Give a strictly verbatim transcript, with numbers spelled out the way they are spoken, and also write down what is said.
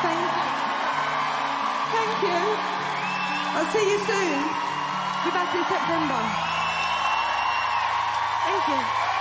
Thank you. Thank you. I'll see you soon. Be back in September. Thank you.